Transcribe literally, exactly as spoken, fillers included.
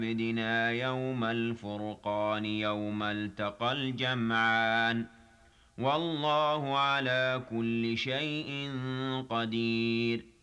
عبدنا يوم الفرقان يوم التقى الجمعان والله على كل شيء قدير